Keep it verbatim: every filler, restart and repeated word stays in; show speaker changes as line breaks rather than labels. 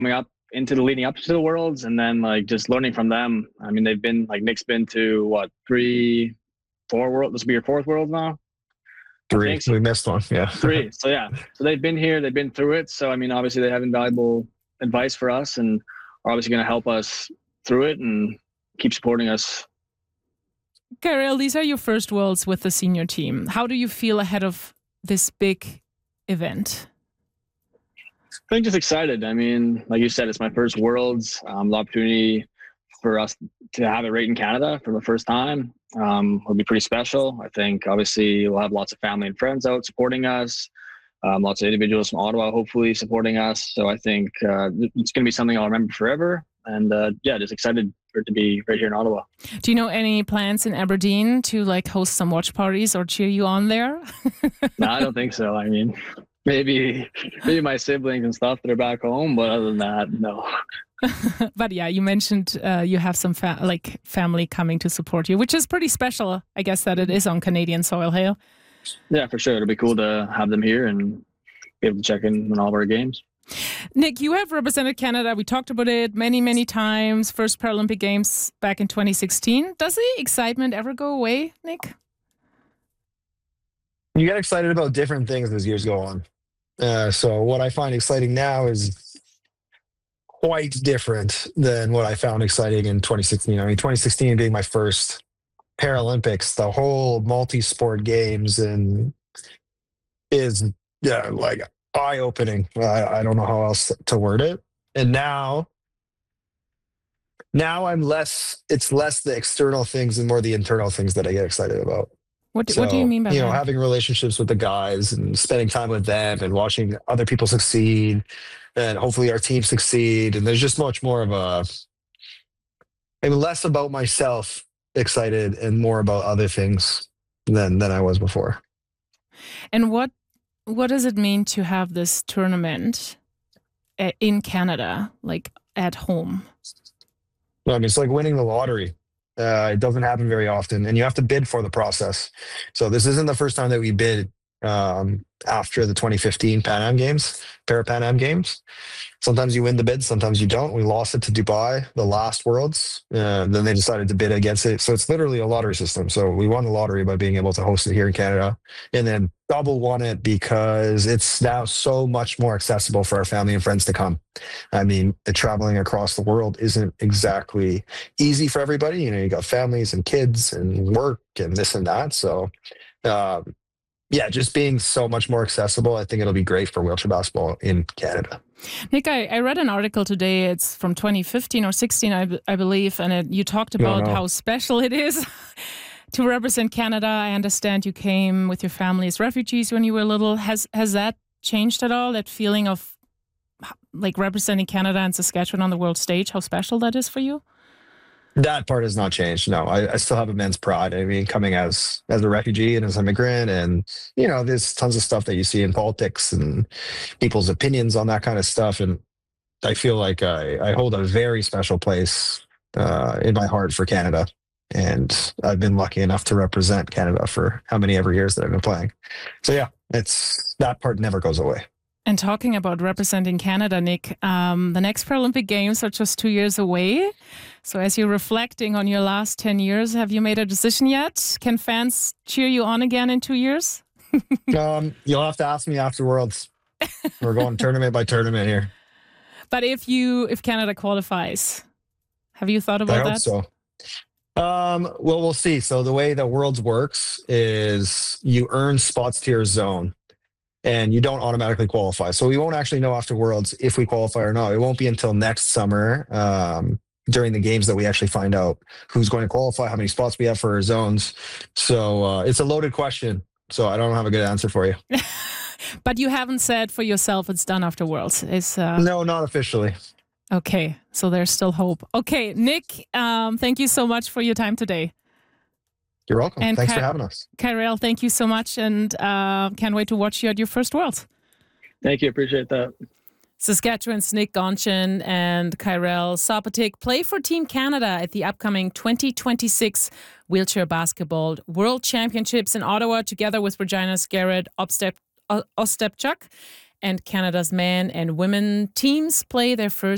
coming up into the leading up to the Worlds, and then like just learning from them. I mean, they've been like Nick's been to what three, four World. This will be your fourth World now.
Three. So. We missed one. Yeah.
Three. So yeah. So they've been here. They've been through it. So I mean, obviously they have invaluable advice for us, and are obviously going to help us through it and keep supporting us.
Kyrell, these are your first Worlds with the senior team. How do you feel ahead of this big event?
I think just excited. I mean, like you said, it's my first Worlds. Um, the opportunity for us to have it right in Canada for the first time um, will be pretty special. I think obviously we'll have lots of family and friends out supporting us. Um, lots of individuals from Ottawa hopefully supporting us. So I think uh, it's going to be something I'll remember forever. And uh, yeah, just excited for it to be right here in Ottawa.
Do you know any plans in Aberdeen to like host some watch parties or cheer you on there?
No, I don't think so. I mean, maybe maybe my siblings and stuff that are back home, but other than that, no.
But yeah, you mentioned uh, you have some fa- like family coming to support you, which is pretty special, I guess, that it is on Canadian soil, Hale.
Yeah, for sure. It'll be cool to have them here and be able to check in on all of our games.
Nick, you have represented Canada. We talked about it many, many times. First Paralympic Games back in twenty sixteen. Does the excitement ever go away, Nick?
You get excited about different things as years go on. Uh, so what I find exciting now is quite different than what I found exciting in twenty sixteen. I mean, twenty sixteen being my first Paralympics, the whole multi-sport games and is yeah, like eye-opening. I, I don't know how else to word it. And now, now I'm less, it's less the external things and more the internal things that I get excited about.
What do,
so,
what do you mean by
you
that?
know, having relationships with the guys and spending time with them and watching other people succeed and hopefully our team succeed. And there's just much more of a, I'm less about myself excited and more about other things than, than I was before.
And what, what does it mean to have this tournament in Canada, like at home?
Well, I mean, it's like winning the lottery. Uh, it doesn't happen very often, and you have to bid for the process. So this isn't the first time that we bid um, after the twenty fifteen Pan Am Games, Para Pan Am Games. Sometimes you win the bid, sometimes you don't. We lost it to Dubai, the last Worlds. Uh, then they decided to bid against it. So it's literally a lottery system. So we won the lottery by being able to host it here in Canada, and then double won it because it's now so much more accessible for our family and friends to come. I mean, the traveling across the world isn't exactly easy for everybody. You know, you got families and kids and work and this and that. So, um, yeah, just being so much more accessible, I think it'll be great for wheelchair basketball in Canada.
Nick, I, I read an article today. It's from twenty fifteen or sixteen, I, I believe, and it, you talked about how special it is to represent Canada. I understand you came with your family as refugees when you were little. Has has that changed at all? That feeling of like representing Canada and Saskatchewan on the world stage, how special that is for you?
That part has not changed. No, I, I still have immense pride. I mean, coming as as a refugee and as an immigrant, and you know, there's tons of stuff that you see in politics and people's opinions on that kind of stuff. And I feel like I, I hold a very special place uh, in my heart for Canada. And I've been lucky enough to represent Canada for how many ever years that I've been playing. So yeah, it's that part never goes away.
And talking about representing Canada, Nick, um, the next Paralympic Games are just two years away. So as you're reflecting on your last ten years, have you made a decision yet? Can fans cheer you on again in two years?
um, you'll have to ask me afterwards. We're going tournament by tournament here.
But if you, if Canada qualifies, have you thought about
I hope
that?
so. Um, well, we'll see. So the way that Worlds works is you earn spots to your zone, and you don't automatically qualify. So we won't actually know after Worlds if we qualify or not. It won't be until next summer um, during the games that we actually find out who's going to qualify, how many spots we have for our zones. So uh, it's a loaded question. So I don't have a good answer for you.
But you haven't said for yourself it's done after Worlds. It's, uh...
No, not officially.
Okay, so there's still hope. Okay, Nick, um, thank you so much for your time today.
You're welcome.
And
Thanks
Ky-
for having us.
Kyrell, thank you so much, and uh, can't wait to watch you at your first Worlds.
Thank you. Appreciate that.
Saskatchewan's Nick Gonchin and Kyrell Sopotyk play for Team Canada at the upcoming twenty twenty-six Wheelchair Basketball World Championships in Ottawa, together with Regina's Garrett Ostep- Ostepchuk. And Canada's men and women teams play their first